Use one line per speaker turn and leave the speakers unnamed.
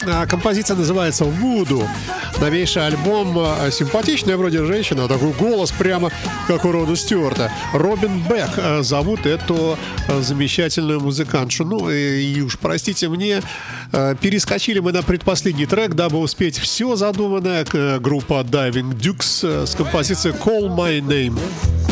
Композиция называется «Вуду». Новейший альбом. Симпатичная вроде женщина, такой голос прямо как у Рода Стюарта. Робин Бек зовут эту замечательную музыкантшу. Ну и уж простите мне, перескочили мы на предпоследний трек, дабы успеть все задуманное. Группа Diving Dukes с композицией «Call My Name».